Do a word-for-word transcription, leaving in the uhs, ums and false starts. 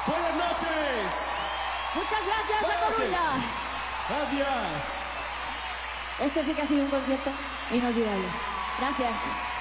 Buenas noches. Muchas gracias a Gracias. Coruña. Gracias. Esto sí que ha sido un concierto inolvidable. Gracias.